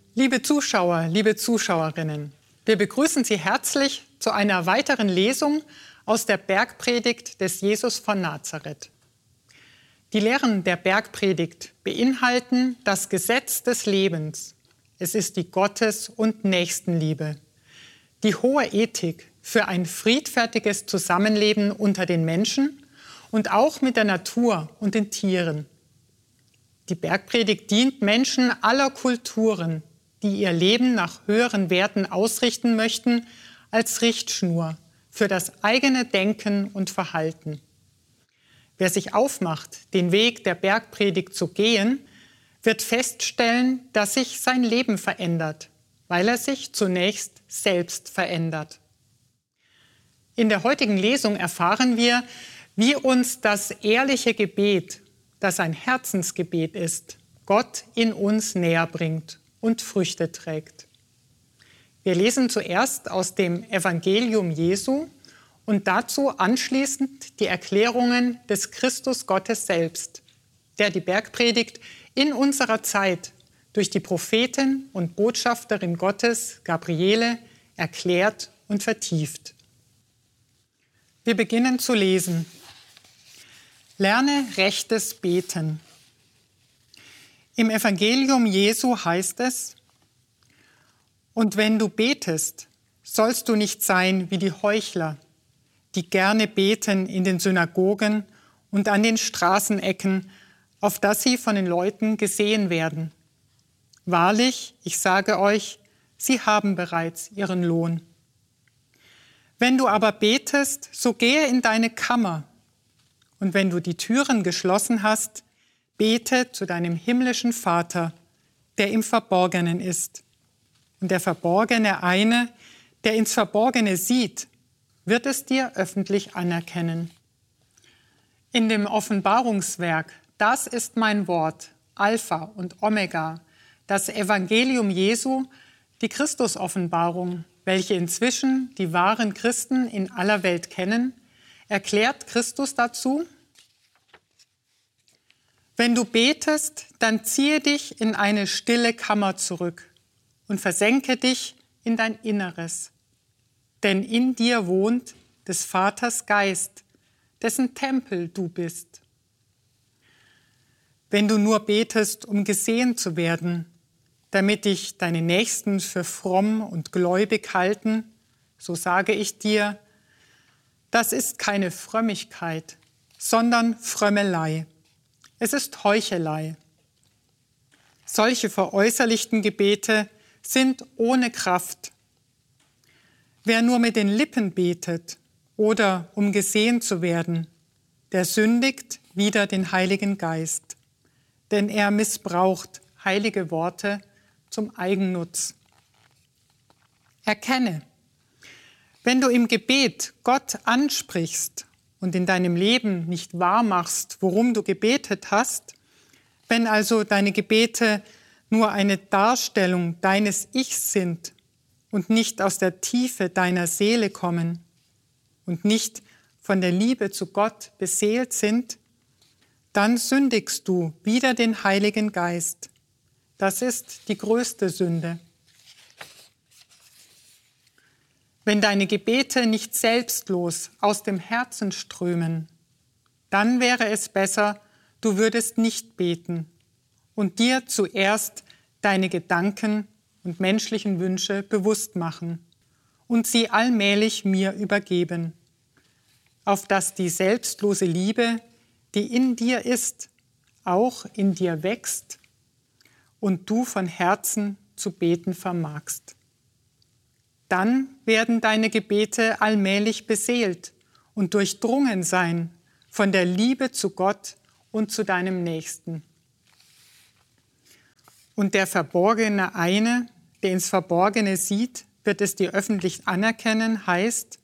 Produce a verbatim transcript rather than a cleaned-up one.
Liebe Zuschauer, liebe Zuschauerinnen, wir begrüßen Sie herzlich zu einer weiteren Lesung aus der Bergpredigt des Jesus von Nazareth. Die Lehren der Bergpredigt beinhalten das Gesetz des Lebens. Es ist die Gottes- und Nächstenliebe, die hohe Ethik für ein friedfertiges Zusammenleben unter den Menschen und auch mit der Natur und den Tieren. Die Bergpredigt dient Menschen aller Kulturen, die ihr Leben nach höheren Werten ausrichten möchten, als Richtschnur für das eigene Denken und Verhalten. Wer sich aufmacht, den Weg der Bergpredigt zu gehen, wird feststellen, dass sich sein Leben verändert, weil er sich zunächst selbst verändert. In der heutigen Lesung erfahren wir, wie uns das ehrliche Gebet, das ein Herzensgebet ist, Gott in uns näher bringt und Früchte trägt. Wir lesen zuerst aus dem Evangelium Jesu und dazu anschließend die Erklärungen des Christus Gottes selbst, der die Bergpredigt in unserer Zeit durch die Prophetin und Botschafterin Gottes, Gabriele, erklärt und vertieft. Wir beginnen zu lesen. Lerne rechtes Beten. Im Evangelium Jesu heißt es: Und wenn du betest, sollst du nicht sein wie die Heuchler, die gerne beten in den Synagogen und an den Straßenecken, auf dass sie von den Leuten gesehen werden. Wahrlich, ich sage euch, sie haben bereits ihren Lohn. Wenn du aber betest, so gehe in deine Kammer, und wenn du die Türen geschlossen hast, bete zu deinem himmlischen Vater, der im Verborgenen ist. Und der Verborgene eine, der ins Verborgene sieht, wird es dir öffentlich anerkennen. In dem Offenbarungswerk, das ist mein Wort, Alpha und Omega, das Evangelium Jesu, die Christusoffenbarung, welche inzwischen die wahren Christen in aller Welt kennen, erklärt Christus dazu: Wenn du betest, dann ziehe dich in eine stille Kammer zurück und versenke dich in dein Inneres. Denn in dir wohnt des Vaters Geist, dessen Tempel du bist. Wenn du nur betest, um gesehen zu werden, damit dich deine Nächsten für fromm und gläubig halten, so sage ich dir, das ist keine Frömmigkeit, sondern Frömmelei. Es ist Heuchelei. Solche veräußerlichten Gebete sind ohne Kraft. Wer nur mit den Lippen betet oder um gesehen zu werden, der sündigt wider den Heiligen Geist, denn er missbraucht heilige Worte zum Eigennutz. Erkenne, wenn du im Gebet Gott ansprichst und in deinem Leben nicht wahrmachst, worum du gebetet hast, wenn also deine Gebete nur eine Darstellung deines Ichs sind und nicht aus der Tiefe deiner Seele kommen und nicht von der Liebe zu Gott beseelt sind, dann sündigst du wider den Heiligen Geist. Das ist die größte Sünde. Wenn deine Gebete nicht selbstlos aus dem Herzen strömen, dann wäre es besser, du würdest nicht beten und dir zuerst deine Gedanken und menschlichen Wünsche bewusst machen und sie allmählich mir übergeben, auf dass die selbstlose Liebe, die in dir ist, auch in dir wächst und du von Herzen zu beten vermagst. Dann werden deine Gebete allmählich beseelt und durchdrungen sein von der Liebe zu Gott und zu deinem Nächsten. Und der Verborgene eine, der ins Verborgene sieht, wird es dir öffentlich anerkennen, heißt: